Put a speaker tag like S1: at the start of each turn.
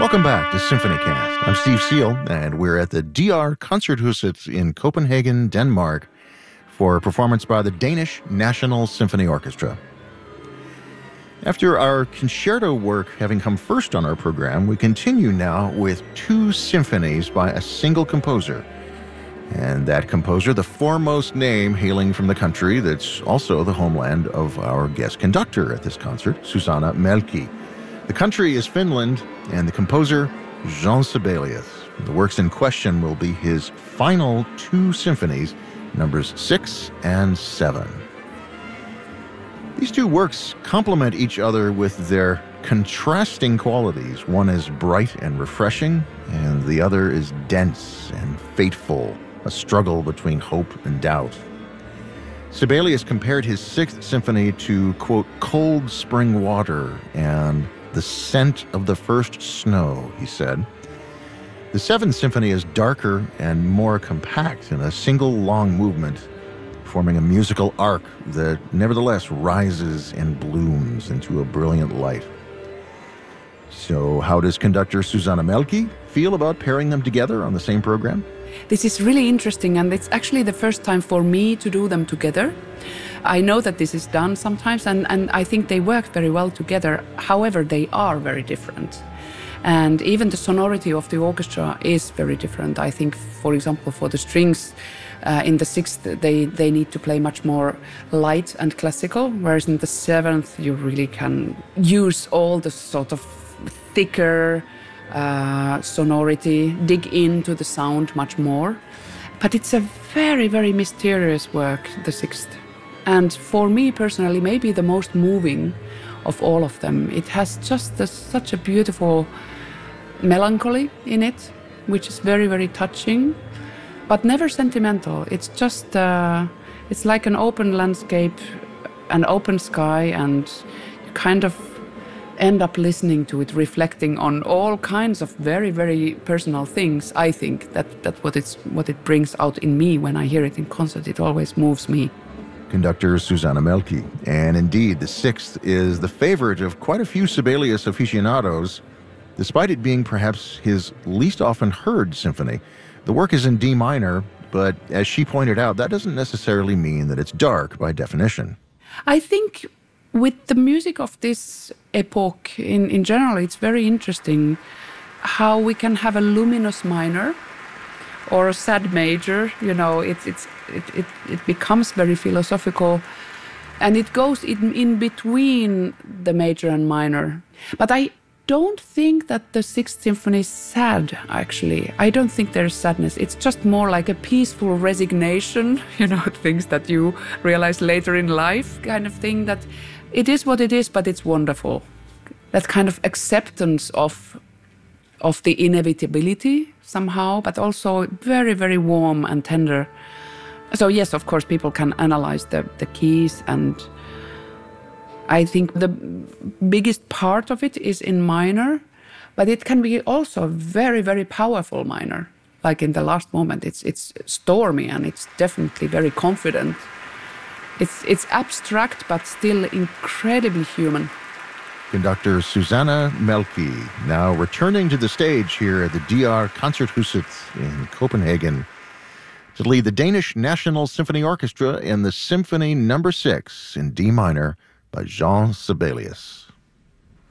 S1: Welcome back to SymphonyCast. I'm Steve Seal, and we're at the DR Concerthuset in Copenhagen, Denmark, for a performance by the Danish National Symphony Orchestra. After our concerto work having come first on our program, we continue now with two symphonies by a single composer. And that composer, the foremost name hailing from the country that's also the homeland of our guest conductor at this concert, Susanna Mälkki. The country is Finland, and the composer, Jean Sibelius. The works in question will be his final two symphonies, numbers 6 and 7. These two works complement each other with their contrasting qualities. One is bright and refreshing, and the other is dense and fateful, a struggle between hope and doubt. Sibelius compared his Sixth Symphony to, quote, cold spring water and the scent of the first snow, he said. The Seventh Symphony is darker and more compact in a single long movement, forming a musical arc that nevertheless rises and blooms into a brilliant light. So how does conductor Susanna Mälkki feel about pairing them together on the same program?
S2: This is really interesting, and it's actually the first time for me to do them together. I know that this is done sometimes, and I think they work very well together. However, they are very different. And even the sonority of the orchestra is very different. I think, for example, for the strings, in the Sixth, they need to play much more light and classical, whereas in the Seventh, you really can use all the sort of thicker sonority, dig into the sound much more. But it's a very, very mysterious work, the Sixth. And for me personally, maybe the most moving of all of them. It has just such a beautiful melancholy in it, which is very, very touching, but never sentimental. It's just, it's like an open landscape, an open sky, and you kind of end up listening to it, reflecting on all kinds of very, very personal things. I think that's what it brings out in me when I hear it in concert. It always moves me.
S1: Conductor Susanna Mälkki. And indeed, the Sixth is the favorite of quite a few Sibelius aficionados, despite it being perhaps his least often heard symphony. The work is in D minor, but as she pointed out, that doesn't necessarily mean that it's dark by definition.
S2: I think with the music of this epoch in general, it's very interesting how we can have a luminous minor or a sad major. You know, it becomes very philosophical, and it goes in between the major and minor. But I don't think that the Sixth Symphony is sad, actually. I don't think there's sadness. It's just more like a peaceful resignation, you know, things that you realize later in life kind of thing, that it is what it is, but it's wonderful. That kind of acceptance of the inevitability somehow, but also very, very warm and tender. So yes, of course, people can analyze the keys, and I think the biggest part of it is in minor, but it can be also very, very powerful minor. Like in the last moment, it's stormy, and it's definitely very confident. It's abstract, but still incredibly human.
S1: Conductor Susanna Mälkki, now returning to the stage here at the DR Concerthuset in Copenhagen to lead the Danish National Symphony Orchestra in the Symphony No. 6 in D minor by Jean Sibelius.